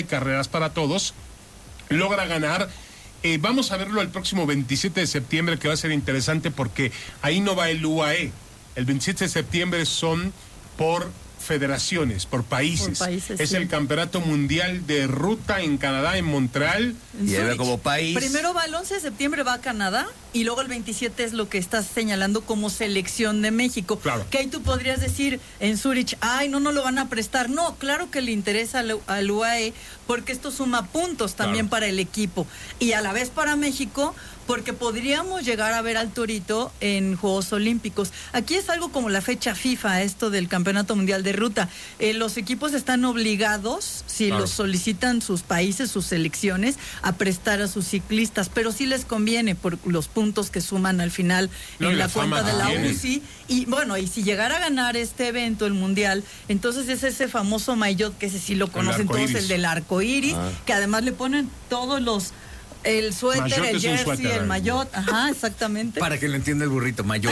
carreras para todos, logra ganar. Vamos a verlo el próximo 27 de septiembre, que va a ser interesante porque ahí no va el UAE. El 27 de septiembre son por federaciones, por países. Es el Campeonato Mundial de Ruta en Canadá, en Montreal. Y ahí va como país. Primero va el 11 de septiembre, va a Canadá, y luego el 27 es lo que estás señalando como selección de México. Claro. Que ahí tú podrías decir en Zúrich, ay, no lo van a prestar. No, claro que le interesa al UAE, porque esto suma puntos también para el equipo. Y a la vez para México, porque podríamos llegar a ver al Torito en Juegos Olímpicos. Aquí es algo como la fecha FIFA, esto del Campeonato Mundial de Ruta. Los equipos están obligados, si los solicitan sus países, sus selecciones, a prestar a sus ciclistas, pero sí les conviene por los puntos que suman al final en la cuenta de la UCI. Y bueno, y si llegara a ganar este evento, el Mundial, entonces es ese famoso maillot, que ese sí lo conocen todos, el del arco iris, que además le ponen todos los... El suéter, el jersey, el maillot, ajá, exactamente. Para que lo entienda el burrito, maillot.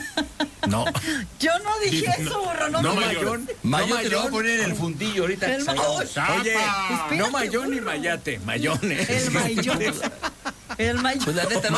No. Yo no dije eso, burro, no maillot. Maillot te lo voy a poner en el fundillo ahorita. Oye, no maillot ni mayate, mayones. El maillot. El maillot. Pues la neta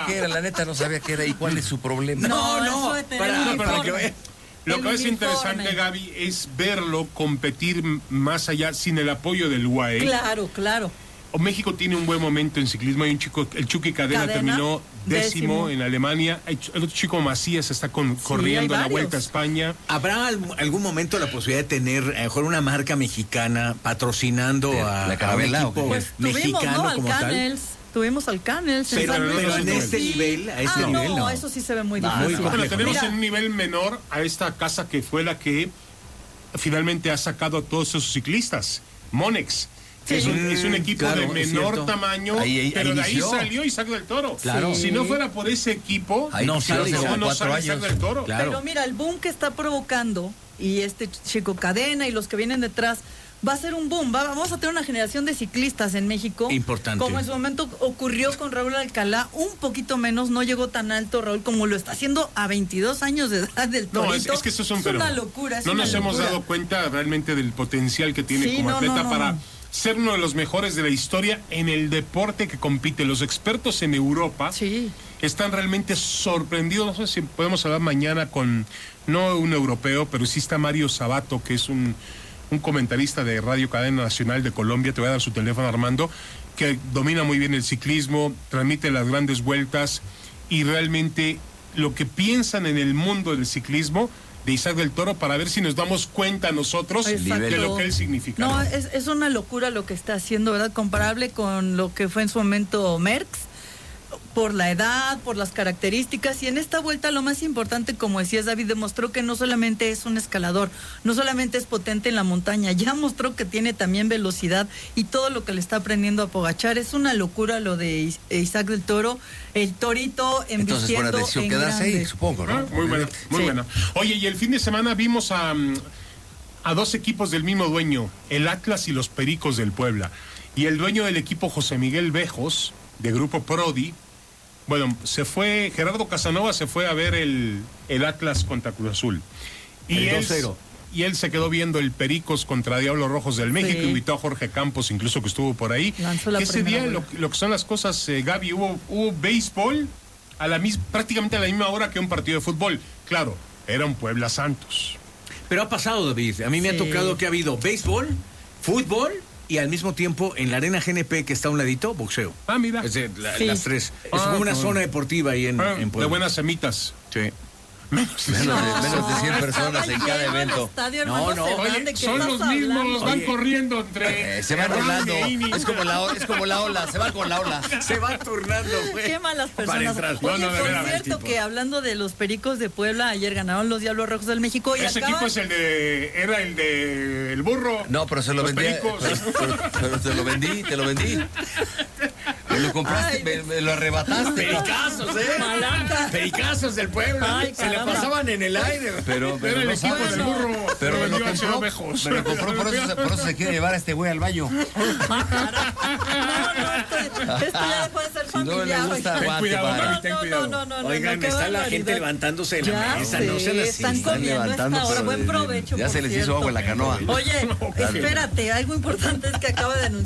no sabía qué era, y cuál es su problema. No, para que vean. Lo que es interesante, Gaby, es verlo competir más allá sin el apoyo del UAE. Claro. México tiene un buen momento en ciclismo. Hay un chico, el Chucky Cadena terminó décimo en Alemania. El otro chico Macías está corriendo la Vuelta a España. ¿Habrá algún momento la posibilidad de tener a lo mejor una marca mexicana patrocinando a un equipo mexicano como tal? Tuvimos al Canels. Pero en este nivel, a este nivel no. Eso sí se ve muy difícil. Bueno, tenemos en un nivel menor a esta casa que fue la que finalmente ha sacado a todos esos ciclistas. Monex. Sí. Es un equipo de menor tamaño, pero de ahí salió Isaac del Toro. Claro. Si no fuera por ese equipo, no sale Isaac del Toro. Claro. Pero mira, el boom que está provocando, y este chico Cadena y los que vienen detrás, va a ser un boom. Vamos a tener una generación de ciclistas en México. Importante. Como en su momento ocurrió con Raúl Alcalá, un poquito menos, no llegó tan alto Raúl como lo está haciendo a 22 años de edad del Torito. No, es que eso es una locura. No nos hemos dado cuenta realmente del potencial que tiene como atleta para ser uno de los mejores de la historia en el deporte que compite. Los expertos en Europa están realmente sorprendidos. No sé si podemos hablar mañana con, no un europeo, pero sí está Mario Sabato, que es un comentarista de Radio Cadena Nacional de Colombia. Te voy a dar su teléfono, Armando, que domina muy bien el ciclismo, transmite las grandes vueltas, y realmente lo que piensan en el mundo del ciclismo de Isaac del Toro, para ver si nos damos cuenta nosotros de lo que él significa. No, es una locura lo que está haciendo, ¿verdad? Comparable con lo que fue en su momento Merckx, por la edad, por las características, y en esta vuelta lo más importante, como decías, David, demostró que no solamente es un escalador, no solamente es potente en la montaña, ya mostró que tiene también velocidad, y todo lo que le está aprendiendo a Pogačar. Es una locura lo de Isaac del Toro, el Torito embistiendo. Entonces, buena decisión quedarse ahí, supongo, ¿no? Muy buena. Oye, y el fin de semana vimos a dos equipos del mismo dueño, el Atlas y los Pericos del Puebla, y el dueño del equipo, José Miguel Bejos, de Grupo Prodi. Bueno, Gerardo Casanova se fue a ver el Atlas contra Cruz Azul. Y él se quedó viendo el Pericos contra Diablos Rojos del México. Invitó a Jorge Campos, incluso, que estuvo por ahí. Ese día, lo que son las cosas, Gaby, hubo béisbol prácticamente a la misma hora que un partido de fútbol. Claro, era un Puebla Santos. Pero ha pasado, David. A mí me ha tocado que ha habido béisbol, fútbol, y al mismo tiempo en la arena GNP, que está a un ladito, boxeo. Mira. Las tres. Es como una zona deportiva ahí en Puebla. De buenas semitas. Sí. Menos de 100 personas en cada evento. Oye, son los mismos, van corriendo entre... se van turnando. Es como la ola, se va con la ola. Se van turnando, güey. Qué malas personas. Oye, por cierto, que hablando de los Pericos de Puebla, ayer ganaron los Diablos Rojos del México. Ese equipo es era el de el burro. No, pero se lo vendí. Pero te lo vendí. Me lo compraste, me lo arrebataste. Pericazos, Pericazos del Puebla. Se le pasaban en el aire. Pero era el equipo del burro. Pero me lo compró, por eso se quiere llevar a este güey al baño. Esto ya puede ser familiar. No le gusta, ten cuidado. Oigan, está la gente levantándose de la mesa. No sean así. Están comiendo ahora. Buen provecho. Ya se les hizo agua en la canoa. Oye, espérate, algo importante es que acaba de anunciar